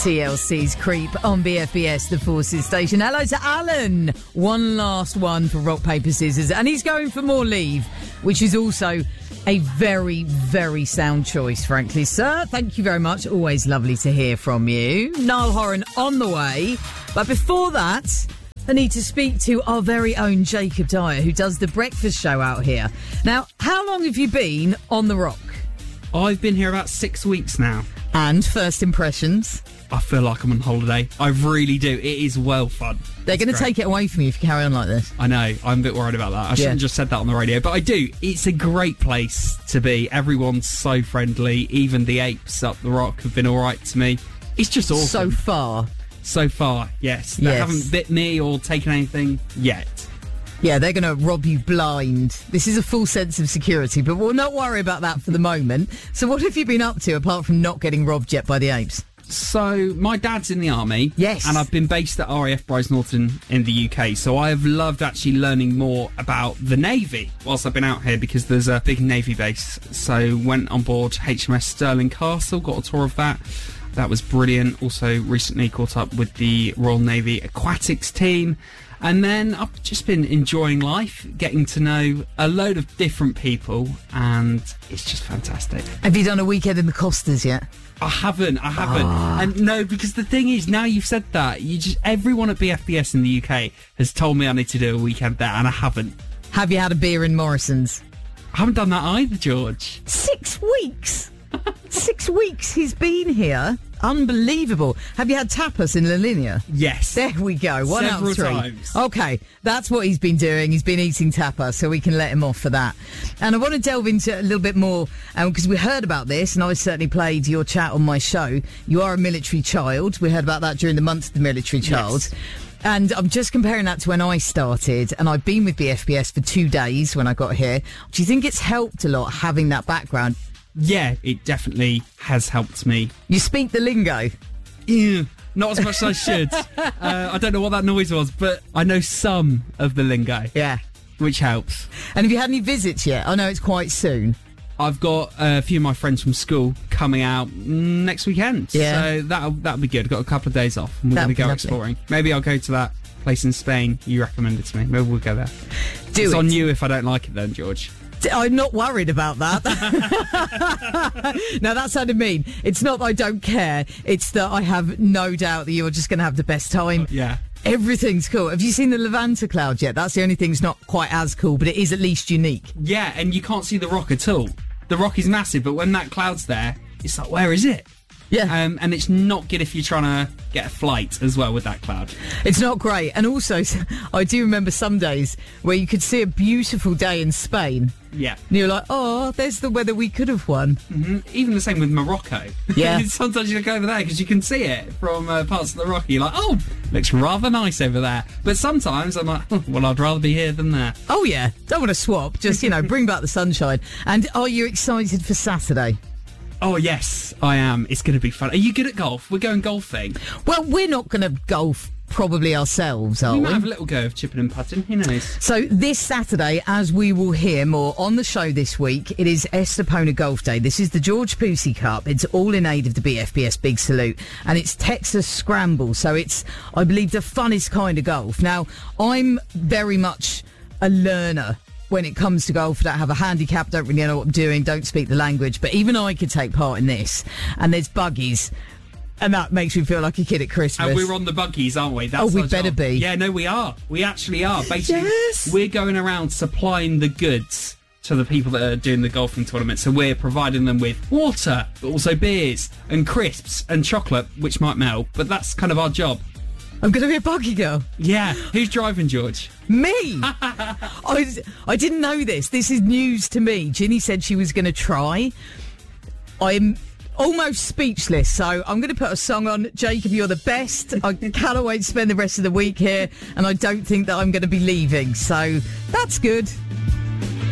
TLC's Creep on BFBS, the Forces station. Hello to Alan. One last one for rock, paper, scissors. And he's going for more leave, which is also a very, very sound choice, frankly. Sir, thank you very much. Always lovely to hear from you. Niall Horan on the way. But before that, I need to speak to our very own Jacob Dyer, who does the breakfast show out here. Now, how long have you been on the rock? I've been here about 6 weeks now. And first impressions? I feel like I'm on holiday. I really do. It is well fun. They're going to take it away from you if you carry on like this. I know. I'm a bit worried about that. I shouldn't have just said that on the radio. But I do. It's a great place to be. Everyone's so friendly. Even the apes up the rock have been all right to me. It's just awesome. So far, yes. They haven't bit me or taken anything yet. Yeah, they're going to rob you blind. This is a full sense of security, but we'll not worry about that for the moment. So what have you been up to, apart from not getting robbed yet by the apes? So, my dad's in the army. Yes. And I've been based at RAF Bryce Norton in the UK. So I have loved actually learning more about the Navy whilst I've been out here, because there's a big Navy base. So went on board HMS Stirling Castle, got a tour of that. That was brilliant. Also recently caught up with the Royal Navy Aquatics team. And then I've just been enjoying life, getting to know a load of different people, and it's just fantastic. Have you done a weekend in the Costas yet? I haven't. And no, because the thing is, now you've said that, everyone at BFBS in the UK has told me I need to do a weekend there, and I haven't. Have you had a beer in Morrison's? I haven't done that either, George. 6 weeks? 6 weeks he's been here. Unbelievable. Have you had tapas in La Linea? Yes. There we go. One out of 3. Times. Okay, that's what he's been doing. He's been eating tapas, so we can let him off for that. And I want to delve into a little bit more, because we heard about this, and I certainly played your chat on my show. You are a military child. We heard about that during the month of the military child. Yes. And I'm just comparing that to when I started, and I've been with BFBS for 2 days when I got here. Do you think it's helped a lot having that background? Yeah, it definitely has helped me. You speak the lingo? Yeah, not as much as I should. I don't know what that noise was, but I know some of the lingo. Yeah. Which helps. And have you had any visits yet? I know it's quite soon. I've got a few of my friends from school coming out next weekend. Yeah. So that'll be good. Got a couple of days off and we're going to go exploring. Maybe I'll go to that place in Spain you recommended to me. Maybe we'll go there. It's on you if I don't like it then, George. I'm not worried about that. Now, that sounded mean. It's not that I don't care. It's that I have no doubt that you're just going to have the best time. Yeah. Everything's cool. Have you seen the Levanta cloud yet? That's the only thing that's not quite as cool, but it is at least unique. Yeah, and you can't see the rock at all. The rock is massive, but when that cloud's there, it's like, where is it? Yeah. And it's not good if you're trying to get a flight as well with that cloud. It's not great. And also, I do remember some days where you could see a beautiful day in Spain. Yeah. And you're like, oh, there's the weather we could have won. Mm-hmm. Even the same with Morocco. Yeah. Sometimes you look over there because you can see it from parts of the rock. You're like, oh, looks rather nice over there. But sometimes I'm like, oh, well, I'd rather be here than there. Oh, yeah. Don't want to swap. Just, bring back the sunshine. And are you excited for Saturday? Oh, yes, I am. It's going to be fun. Are you good at golf? We're going golfing. Well, we're not going to golf probably ourselves, are we? We might have a little go of chipping and putting. Who knows? So this Saturday, as we will hear more on the show this week, it is Estepona Golf Day. This is the George Pusey Cup. It's all in aid of the BFBS Big Salute. And it's Texas Scramble. So it's, I believe, the funnest kind of golf. Now, I'm very much a learner when it comes to golf. I don't have a handicap, don't really know what I'm doing, don't speak the language, but even I could take part in this. And there's buggies, and that makes me feel like a kid at Christmas. And we're on the buggies, aren't we? That's we better job. be. Yeah, no, we are. We actually are. Basically, yes. We're going around supplying the goods to the people that are doing the golfing tournament. So we're providing them with water, but also beers and crisps and chocolate, which might melt, but that's kind of our job. I'm going to be a buggy girl. Yeah. Who's driving, George? Me. I didn't know this. This is news to me. Ginny said she was going to try. I'm almost speechless, so I'm going to put a song on. Jacob, you're the best. I cannot wait to spend the rest of the week here, and I don't think that I'm going to be leaving, so that's good.